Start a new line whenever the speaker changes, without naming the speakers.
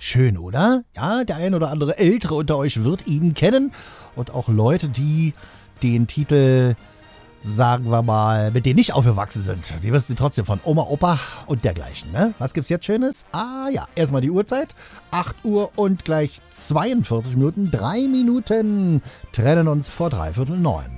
Schön, oder? Ja, der ein oder andere Ältere unter euch wird ihn kennen. Und auch Leute, die den Titel, sagen wir mal, mit denen nicht aufgewachsen sind. Die wissen trotzdem von Oma, Opa und dergleichen. Ne? Was gibt's jetzt Schönes? Ah ja, erstmal die Uhrzeit. 8 Uhr und gleich 42 Minuten. 3 Minuten trennen uns vor 8:45.